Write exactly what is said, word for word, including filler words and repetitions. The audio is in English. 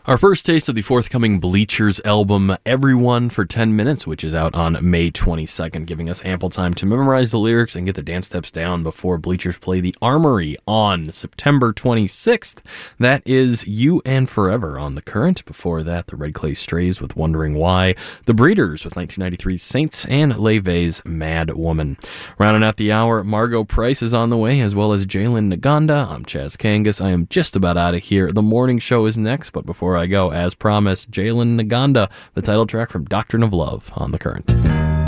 Our first taste of the forthcoming Bleachers album, Everyone for ten minutes, which is out on May twenty-second, giving us ample time to memorize the lyrics and get the dance steps down before Bleachers play the Armory on September twenty-sixth. That is You and Forever on The Current. Before that, the Red Clay Strays with Wondering Why, The Breeders with nineteen ninety-three's Saints, and Leve's Mad Woman. Rounding out the hour, Margo Price is on the way, as well as Jalen Naganda. I'm Chaz Kangas. I am just about out of here. The morning show is next, but before I go, as promised, Jalen Naganda, the title track from Doctrine of Love on The Current.